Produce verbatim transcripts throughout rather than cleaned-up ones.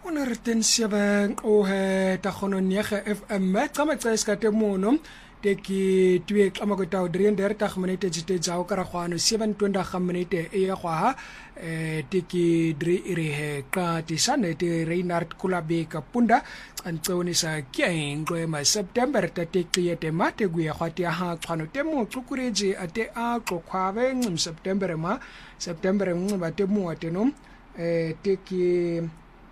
honderdseven o he ta gono nege F M tsama tsa ska te mono te ki twe tsama go ta drie der ta minute jite jaw kara khwano seven twenty minute e ya khwa eh te ki dri iri he ka ti sane te Reinhard Kulabe ka punda antsoni sa kiengo ma September ta te ki te mate gu ya khwati ha khwano te mo tsukureje ate a khokhwabe ngim September ma September ngim ba te mo ate no eh te ki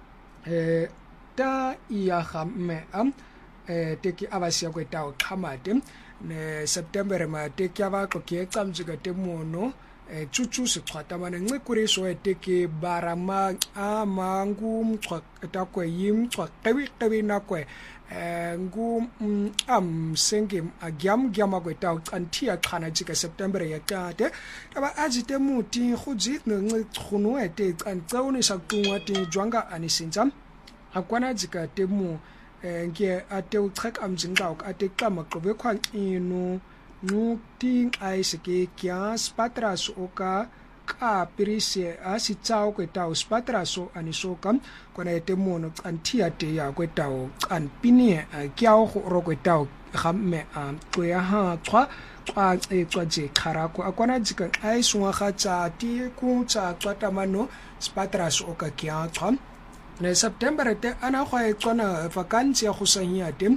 eh ta iya khamme am eh teki abasia go ta o khamate ne September ma teki aba ko ke tsamjiga te mono eh chuchu se khwata bana nce kuri so teki barama a mangu mchwa ta ko yim chwa tawi tawi na ko eh ngu am senge agyam gyama go ta antia khana jika September ya tate aba ajite muti khujit ne khunu ete antsauni sakungwa te jwanga anisinza akwana jika te mu nge ate utrek amjinga ok ate kama qobe khwa inu nu ting ai seke kya spatras oka ka pirise asi tsao ko tao spatraso anisokam kona ete mono antia te ya ko tao an pinie kya go ro ko tao gamme a ko ya ha tswa tswa e tswa je kharako akwana jika ai sunga ga tsa ti ku tsa tswata mano spatras oka kya tswa ne September te ana khwa e tsona vakansi ya khusanya te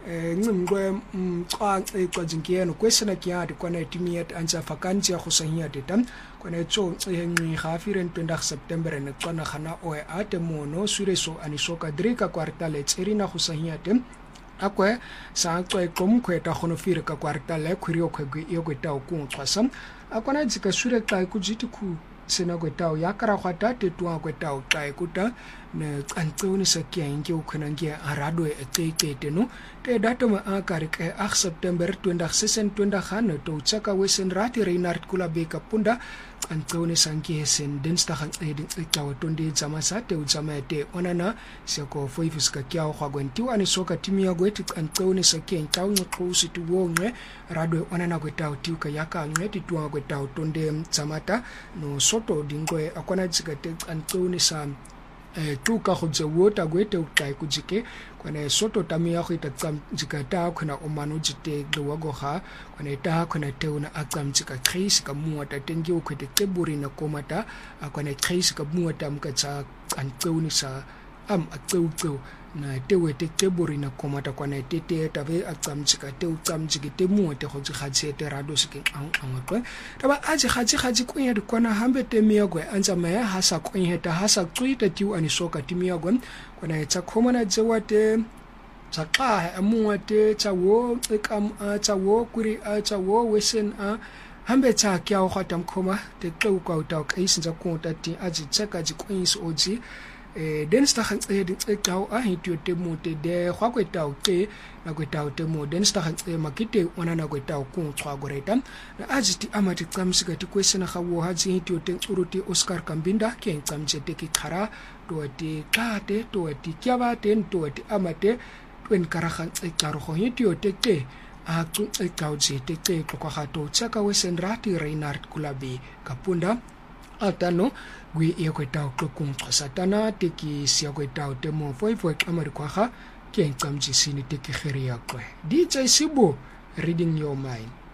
ngimgwe mqa e kwajinkieno kwesena kyati kwana timiyat anza vakansi ya khusanya te tam kwana tso ngi khafiren twenty September ne tsona khana o ate mono sureso anisoka drika kwartale tserina khusanya te akwe sa tswa e komkhweta khono fire ka kwartale khuri okhwe yo kweta ku tswasam akwana dzika sure ka ku jiti ku sena kweta ya kara khwata te tuwa kweta o kai kuta ne antsoni sakia inge ukhona nge arado e tete no te data ma akari ke eight September twenty twenty-six khana to tsaka wesen rati Reinhard Kulabe ka punda antsoni sanke sen dinsdag ang eding itaw tondi jama sa te ujama te onana seko five ska kya khwa gwenti ani soka timia gweti antsoni sakia taw no khosi tu wonwe rado onana gweta tiuka yaka ngeti tuwa gweta tonde jamata no soto dingoe akona jikate antsoni sa eh tuka go je wota gwete ukai kujike kwana soto tamia go ita tsam jikata khona omano jite gwago ga kwana ta khona teuna atsam jika trace ka muata tengi o khete teburi na komata akwana trace ka muata mka tsa antseuni sa am atseu na tewe te teburi na komata kwana tete tabe atsam jika te utsam jikite muate go jigatse te rado sike ang angwe taba aje gaji gaji kunya di kwana hambe te miagwe anza maya hasa kunya ta hasa tsuita tiu anisoka timiagwe kwana tsa khomana jewate tsa ka amuate tsa wo ekam tsa wo kuri tsa wo wesen a hambe tsa kya o khatam khoma te tau ka uta ka isinza konta ti aji tsaka ji kwins oji eh den sta khang e di tsao a hityo te mote de khwa kweta o te na kweta o te mo den sta khang e makite ona na kweta o ku tswa goreta na ajiti amati tsamsika ti kwesena ga wo ha ji hityo te uruti Oscar Kambinda ke tsamje te ki khara to ti tate to ti kyaba te to ti amate twen karagan e tsaro go hityo te te a tsu e tsao ji te te kwa ga to tsaka wesen rati Reinhard Kulabe kapunda atano gwe e kweta o tlokong tsatana te ki sia kweta o te mo foi foi kamari kwa ga ke ntsamji sini te ki khiri yakwe D J Sibo reading your mind.